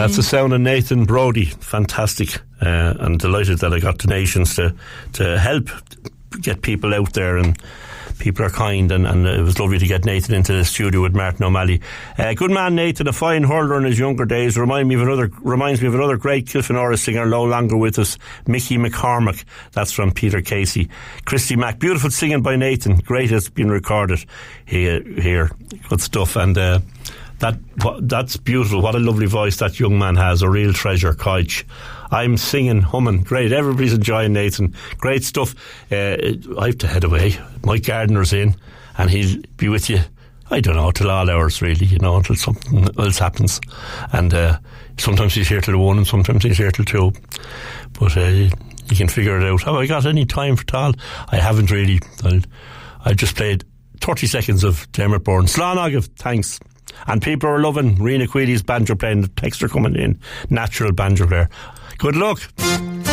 That's the sound of Nathan Brody. Fantastic. I'm delighted that I got donations to help get people out there, and people are kind, and it was lovely to get Nathan into the studio with Martin O'Malley. Good man Nathan, a fine hurler in his younger days. Reminds me of another great Kilfenora singer, no longer with us, Mickey McCormack. That's from Peter Casey. Christy Mack, beautiful singing by Nathan. Great has been recorded here. Good stuff. And that's beautiful. What a lovely voice that young man has. A real treasure, Coich. I'm singing, humming. Great. Everybody's enjoying Nathan. Great stuff. I have to head away. Mike Gardner's in, and he'll be with you, I don't know, till all hours really, until something else happens. And sometimes he's here till 1 and sometimes he's here till 2. But you can figure it out. Have I got any time for tal? I haven't really. I just played 30 seconds of Dermot Bourne. Slán Agaibh, thanks. And people are loving Rena Quealy's banjo playing. The texts are coming in. Natural banjo player. Good luck.